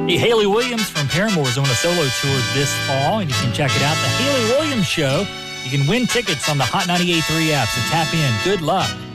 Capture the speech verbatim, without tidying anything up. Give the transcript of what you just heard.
Hey, Haley Williams from Paramore is on a solo tour this fall, and you can check it out. The Haley Williams Show. You can win tickets on the Hot ninety-eight point three app, so tap in. Good luck.